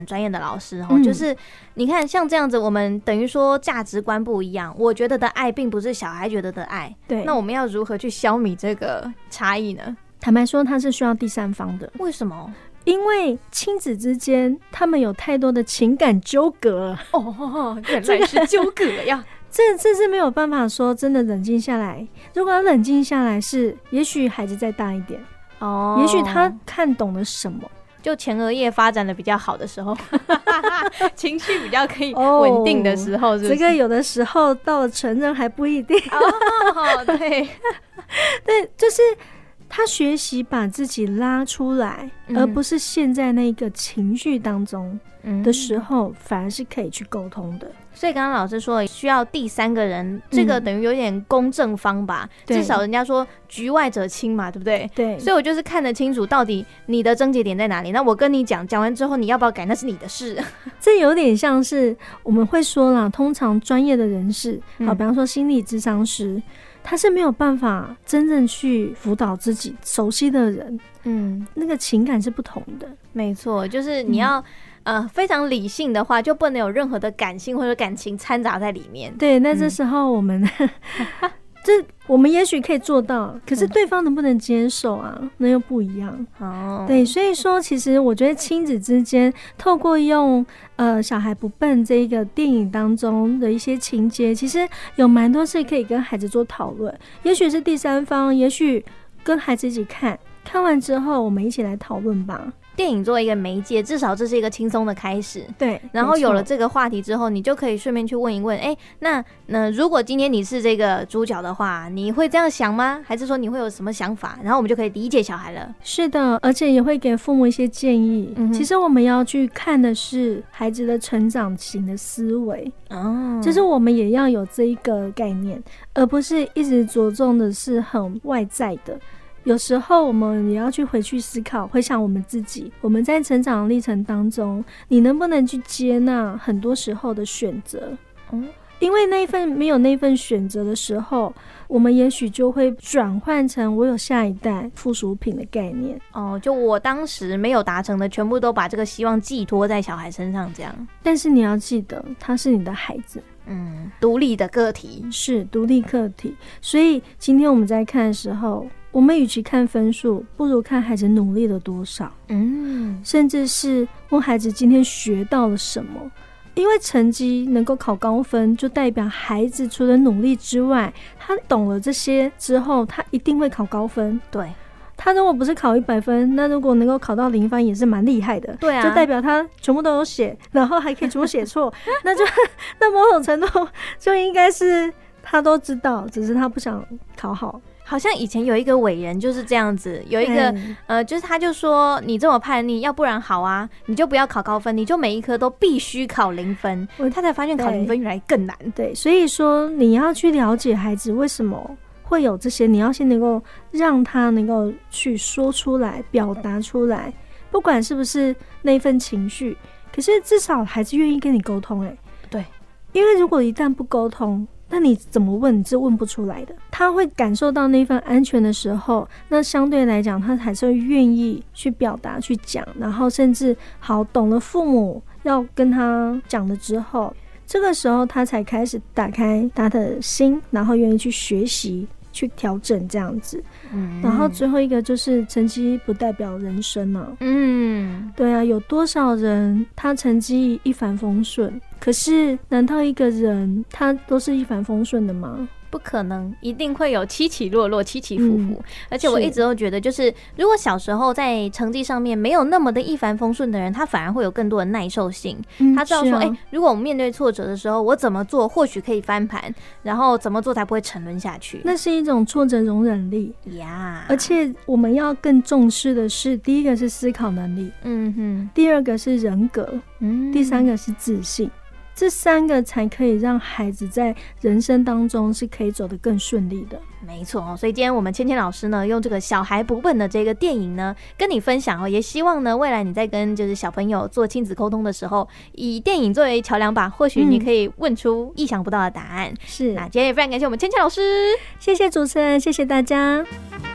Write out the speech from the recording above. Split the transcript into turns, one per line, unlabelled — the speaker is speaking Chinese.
专业的老师就是你看像这样子，我们等于说价值观不一样，我觉得的爱并不是小孩觉得的爱，
对，
那我们要如何去消弭这个差异呢？
坦白说，它是需要第三方的。
为什么？
因为亲子之间他们有太多的情感纠葛
原来是纠葛呀。
这是没有办法说真的冷静下来。如果要冷静下来是，也许孩子再大一点也许他看懂了什么，
就前额叶发展的比较好的时候情绪比较可以稳定的时候是不是？
这个有的时候到了成人还不一定
对
对，就是他学习把自己拉出来而不是陷在那个情绪当中的时候反而是可以去沟通的。
所以刚刚老师说需要第三个人，这个等于有点公正方吧，至少人家说局外者清嘛，对不对？
对，
所以我就是看得清楚到底你的症结点在哪里，那我跟你讲完之后你要不要改那是你的事。
这有点像是我们会说啦，通常专业的人士好，比方说心理咨商师，他是没有办法真正去辅导自己熟悉的人，那个情感是不同的。
没错，就是你要非常理性的话，就不能有任何的感性或者感情掺杂在里面。
对，那这时候我们我们也许可以做到，可是对方能不能接受啊？那又不一样。对，所以说其实我觉得亲子之间透过用小孩不笨这个电影当中的一些情节，其实有蛮多事可以跟孩子做讨论，也许是第三方，也许跟孩子一起看完之后我们一起来讨论吧。
电影作为一个媒介，至少这是一个轻松的开始。
对，
然后有了这个话题之后，你就可以顺便去问一问，那如果今天你是这个主角的话，你会这样想吗？还是说你会有什么想法？然后我们就可以理解小孩了。
是的，而且也会给父母一些建议。其实我们要去看的是孩子的成长型的思维，就是我们也要有这一个概念，而不是一直着重的是很外在的。有时候我们也要去回去思考，回想我们自己，我们在成长历程当中，你能不能去接纳很多时候的选择？因为没有那份选择的时候，我们也许就会转换成我有下一代附属品的概念。
就我当时没有达成的，全部都把这个希望寄托在小孩身上，这样。
但是你要记得，他是你的孩子。
独立的个体，
是独立个体。所以今天我们在看的时候，我们与其看分数，不如看孩子努力了多少，甚至是问孩子今天学到了什么。因为成绩能够考高分，就代表孩子除了努力之外，他懂了这些之后，他一定会考高分。对，他如果不是考100分，那如果能够考到0分也是蛮厉害的。对啊，就代表他全部都有写，然后还可以全部写错那某种程度就应该是他都知道，只是他不想考好。
好像以前有一个伟人就是这样子，有一个就是他就说你这么叛逆，要不然好啊，你就不要考高分，你就每一科都必须考0分。他才发现考0分原来更难。
对，所以说你要去了解孩子为什么会有这些，你要先能够让他能够去说出来，表达出来，不管是不是那份情绪，可是至少孩子愿意跟你沟通。对，因为如果一旦不沟通，那你怎么问你是问不出来的。他会感受到那份安全的时候，那相对来讲他还是会愿意去表达去讲，然后甚至好懂了父母要跟他讲了之后，这个时候他才开始打开他的心，然后愿意去学习去调整这样子。然后最后一个就是成绩不代表人生啊。对啊，有多少人他成绩一帆风顺，可是难道一个人他都是一帆风顺的吗？
不可能，一定会有起起落落，起起伏伏。而且我一直都觉得，就是如果小时候在成绩上面没有那么的一帆风顺的人，他反而会有更多的耐受性。他知道说，如果我们面对挫折的时候，我怎么做或许可以翻盘，然后怎么做才不会沉沦下去。
那是一种挫折容忍力呀。而且我们要更重视的是，第一个是思考能力，第二个是人格，第三个是自信。这3个才可以让孩子在人生当中是可以走得更顺利的。
没错，所以今天我们芊芊老师呢，用这个小孩不笨的这个电影呢，跟你分享也希望呢，未来你在跟就是小朋友做亲子沟通的时候，以电影作为桥梁吧，或许你可以问出意想不到的答案。是，那今天也非常感谢我们芊芊老师，
谢谢主持人，谢谢大家。